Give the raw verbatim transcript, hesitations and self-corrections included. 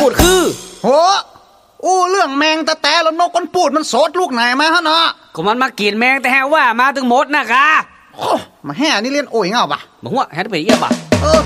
ดคือโหอู้เรื่องแมงแต่แต่แล้วนกก้นปูดมันโสดลูกไหนมาฮะเนาะก็มันมากินแมงแต่แฮว่ามาถึงหมดนะคะโอ้มาแห่นี่เรียนโอยเงาปะบอกว่าแฮไปเยี่ยมปะเออ